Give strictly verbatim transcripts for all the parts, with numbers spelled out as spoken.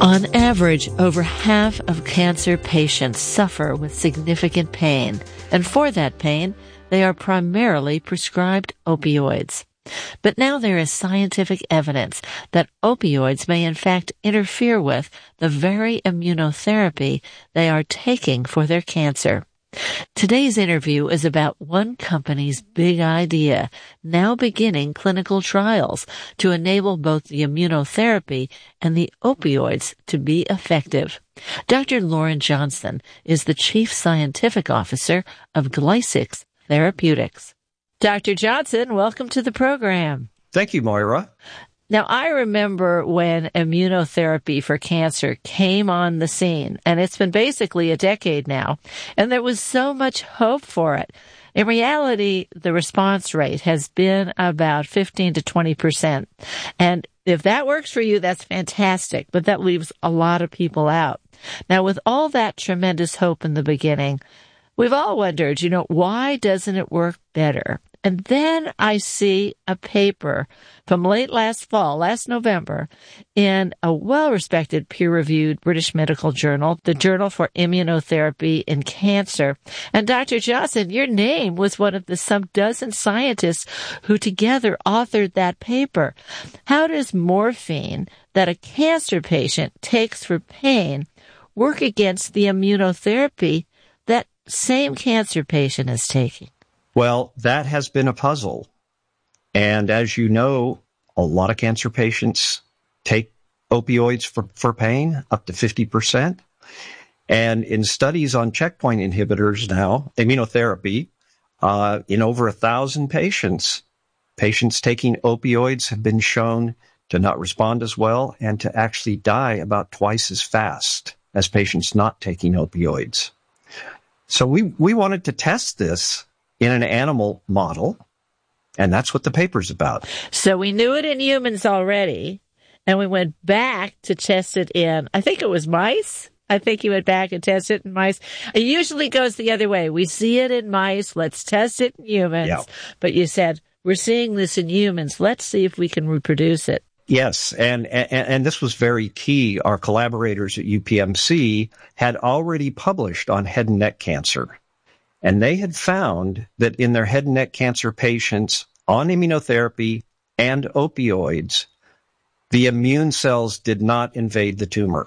On average, over half of cancer patients suffer with significant pain, and for that pain, they are primarily prescribed opioids. But now there is scientific evidence that opioids may in fact interfere with the very immunotherapy they are taking for their cancer. Today's interview is about one company's big idea, now beginning clinical trials to enable both the immunotherapy and the opioids to be effective. Doctor Lauren Johnson is the Chief Scientific Officer of Glycix Therapeutics. Doctor Johnson, welcome to the program. Thank you, Moira. Now, I remember when immunotherapy for cancer came on the scene, and it's been basically a decade now, and there was so much hope for it. In reality, the response rate has been about fifteen to twenty percent. And if that works for you, that's fantastic, but that leaves a lot of people out. Now, with all that tremendous hope in the beginning, we've all wondered, you know, why doesn't it work better? And then I see a paper from late last fall, last November, in a well-respected peer-reviewed British medical journal, the Journal for Immunotherapy in Cancer. And Doctor Johnson, your name was one of the some dozen scientists who together authored that paper. How does morphine that a cancer patient takes for pain work against the immunotherapy that same cancer patient is taking? Well, that has been a puzzle. And as you know, a lot of cancer patients take opioids for, for pain, up to fifty percent. And in studies on checkpoint inhibitors now, immunotherapy, uh, in over a thousand patients, patients taking opioids have been shown to not respond as well and to actually die about twice as fast as patients not taking opioids. So we, we wanted to test this in an animal model, and that's what the paper's about. So we knew it in humans already, and we went back to test it in, I think it was mice. I think you went back and tested it in mice. It usually goes the other way. We see it in mice. Let's test it in humans. Yeah. But you said, we're seeing this in humans. Let's see if we can reproduce it. Yes, and, and, and this was very key. Our collaborators at U P M C had already published on head and neck cancer. And they had found that in their head and neck cancer patients on immunotherapy and opioids, the immune cells did not invade the tumor.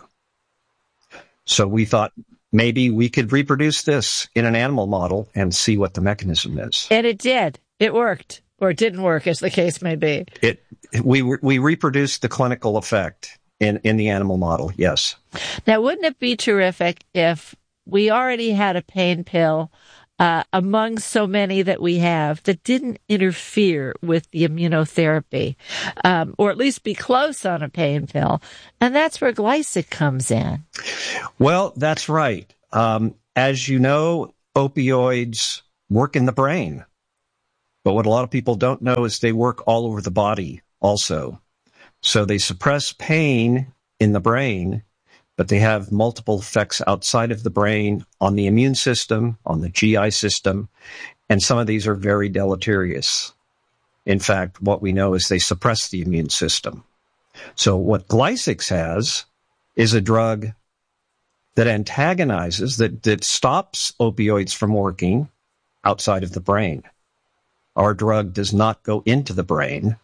So we thought maybe we could reproduce this in an animal model and see what the mechanism is. And it did. It worked. Or it didn't work, as the case may be. It we we reproduced the clinical effect in, in the animal model, yes. Now, wouldn't it be terrific if we already had a pain pill Uh, among so many that we have that didn't interfere with the immunotherapy, um, or at least be close on a pain pill. And that's where Glycix comes in. Well, that's right. Um, as you know, opioids work in the brain. But what a lot of people don't know is they work all over the body also. So they suppress pain in the brain, but they have multiple effects outside of the brain on the immune system, on the G I system, and some of these are very deleterious. In fact, what we know is they suppress the immune system. So what Glycix has is a drug that antagonizes, that, that stops opioids from working outside of the brain. Our drug does not go into the brain,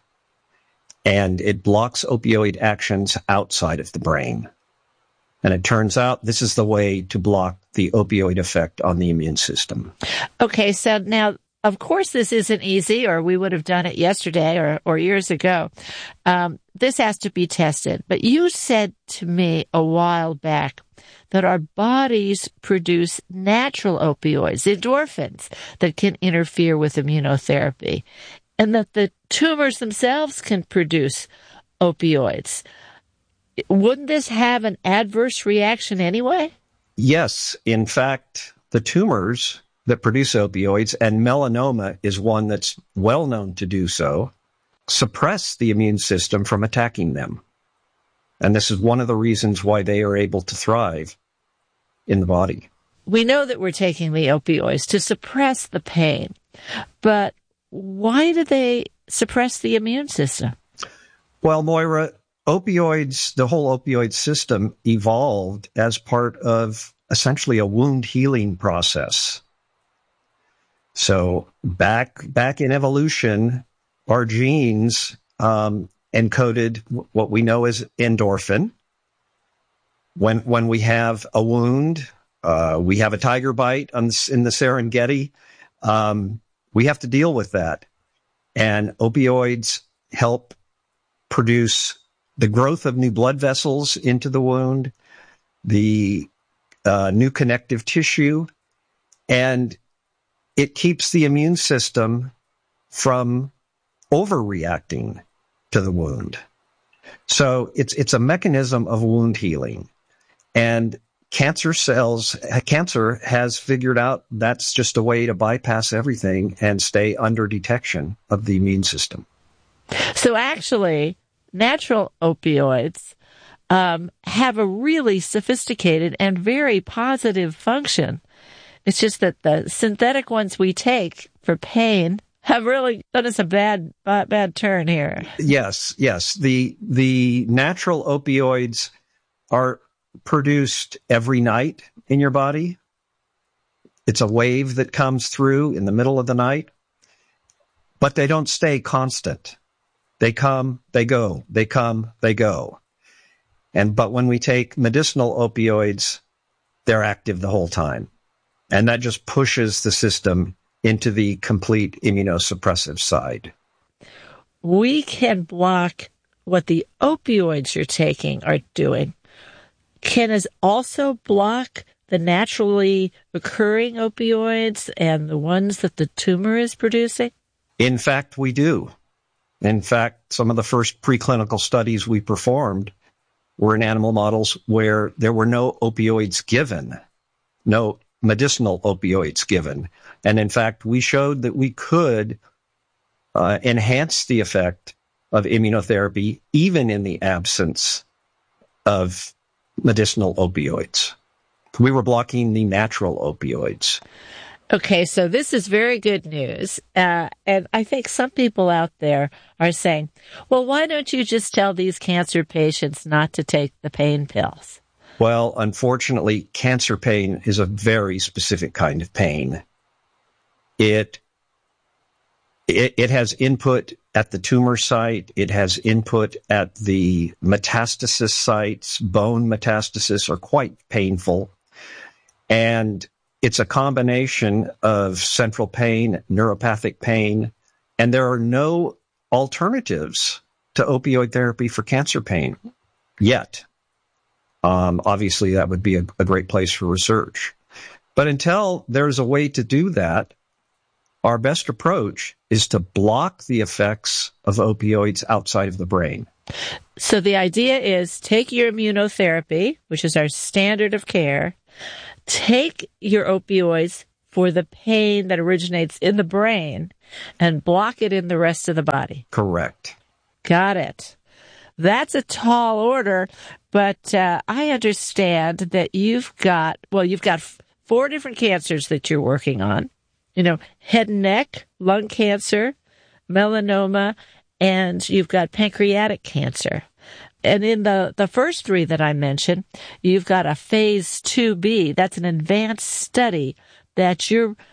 and it blocks opioid actions outside of the brain. And it turns out this is the way to block the opioid effect on the immune system. Okay, so now, of course, this isn't easy, or we would have done it yesterday or, or years ago. Um, this has to be tested. But you said to me a while back that our bodies produce natural opioids, endorphins, that can interfere with immunotherapy, and that the tumors themselves can produce opioids. Wouldn't this have an adverse reaction anyway? Yes. In fact, the tumors that produce opioids, and melanoma is one that's well known to do so, suppress the immune system from attacking them. And this is one of the reasons why they are able to thrive in the body. We know that we're taking the opioids to suppress the pain, but why do they suppress the immune system? Well, Moira, opioids, the whole opioid system evolved as part of essentially a wound healing process. So back back in evolution, our genes um, encoded what we know as endorphin. When when we have a wound, uh, we have a tiger bite on the, in the Serengeti, um, we have to deal with that. And opioids help produce the growth of new blood vessels into the wound, the uh, new connective tissue, and it keeps the immune system from overreacting to the wound. So it's it's a mechanism of wound healing. And cancer cells, cancer has figured out that's just a way to bypass everything and stay under detection of the immune system. So actually, natural opioids um, have a really sophisticated and very positive function. It's just that the synthetic ones we take for pain have really done us a bad, bad, bad turn here. Yes, yes. The the natural opioids are produced every night in your body. It's a wave that comes through in the middle of the night, but they don't stay constant. They come, they go, they come, they go. And but when we take medicinal opioids, they're active the whole time. And that just pushes the system into the complete immunosuppressive side. We can block what the opioids you're taking are doing. Can it also block the naturally occurring opioids and the ones that the tumor is producing? In fact, we do. In fact, some of the first preclinical studies we performed were in animal models where there were no opioids given, no medicinal opioids given. And in fact, we showed that we could uh, enhance the effect of immunotherapy even in the absence of medicinal opioids. We were blocking the natural opioids. Okay, so this is very good news. Uh, and I think some people out there are saying, well, why don't you just tell these cancer patients not to take the pain pills? Well, unfortunately, cancer pain is a very specific kind of pain. It, it, it has input at the tumor site. It has input at the metastasis sites. Bone metastasis are quite painful. And it's a combination of central pain, neuropathic pain, and there are no alternatives to opioid therapy for cancer pain yet. Um, obviously, that would be a, a great place for research. But until there's a way to do that, our best approach is to block the effects of opioids outside of the brain. So the idea is take your immunotherapy, which is our standard of care, take your opioids for the pain that originates in the brain and block it in the rest of the body. Correct. Got it. That's a tall order, but uh, I understand that you've got, well, you've got f- four different cancers that you're working on. You know, head and neck, lung cancer, melanoma, and you've got pancreatic cancer. And in the, the first three that I mentioned, you've got a phase two B. That's an advanced study that you're